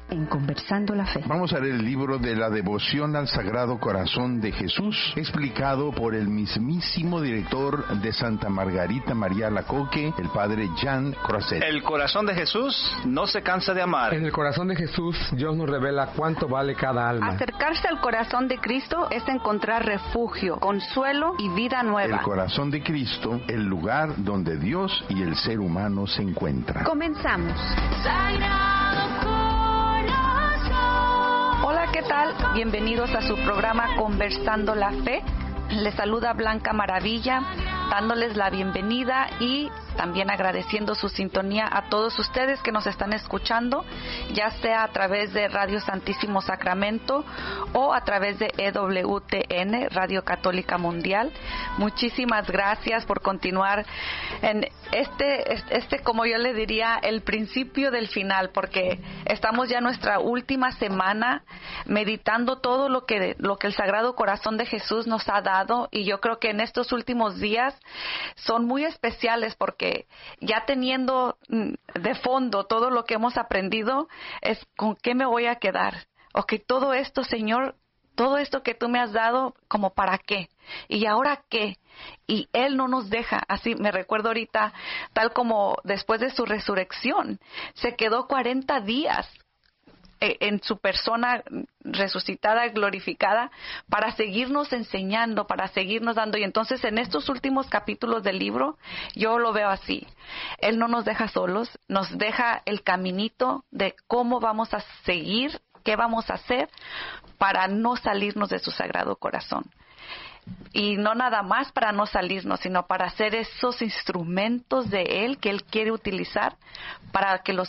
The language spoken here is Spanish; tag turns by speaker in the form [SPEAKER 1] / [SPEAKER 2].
[SPEAKER 1] en Conversando la Fe.
[SPEAKER 2] Vamos a leer el libro de la devoción al Sagrado Corazón de Jesús, explicado por el mismísimo director de Santa Margarita María Alacoque, el padre Jean Croiset.
[SPEAKER 3] El corazón de Jesús no se cansa de amar.
[SPEAKER 4] En el corazón de Jesús, Dios nos revela cuánto vale cada alma.
[SPEAKER 5] Acercarse al corazón de Cristo es encontrar refugio, consuelo y vida nueva.
[SPEAKER 2] El corazón de Cristo, el lugar donde Dios y el ser humano se encuentran.
[SPEAKER 1] Comenzamos.
[SPEAKER 5] Hola, ¿qué tal? Bienvenidos a su programa Conversando la Fe. Les saluda Blanca Maravilla, dándoles la bienvenida y también agradeciendo su sintonía a todos ustedes que nos están escuchando, ya sea a través de Radio Santísimo Sacramento o a través de EWTN, Radio Católica Mundial. Muchísimas gracias por continuar en como yo le diría, el principio del final, porque estamos ya en nuestra última semana meditando todo lo que el Sagrado Corazón de Jesús nos ha dado, y yo creo que en estos últimos días son muy especiales porque ya teniendo de fondo todo lo que hemos aprendido, es con qué me voy a quedar. Ok, todo esto, Señor, todo esto que tú me has dado, ¿como para qué? ¿Y ahora qué? Y Él no nos deja. Así me recuerdo ahorita, tal como después de su resurrección, se quedó 40 días en su persona resucitada, glorificada, para seguirnos enseñando, para seguirnos dando. Y entonces en estos últimos capítulos del libro, yo lo veo así. Él no nos deja solos, nos deja el caminito de cómo vamos a seguir, qué vamos a hacer para no salirnos de su Sagrado Corazón. Y no nada más para no salirnos, sino para ser esos instrumentos de Él que Él quiere utilizar para que los